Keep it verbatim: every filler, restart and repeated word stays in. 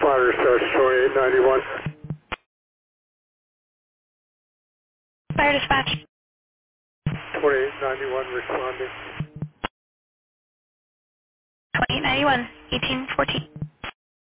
Fire Source twenty-eight ninety-one. Fire dispatch. twenty-eight ninety-one responding. twenty-eight ninety-one, eighteen fourteen.